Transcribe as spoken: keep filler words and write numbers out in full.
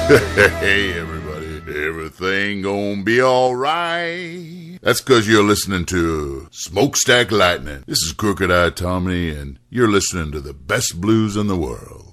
Hey, everybody. Everything gonna be alright. That's because you're listening to Smokestack Lightning. This is Crooked Eye Tommy, and you're listening to the best blues in the world.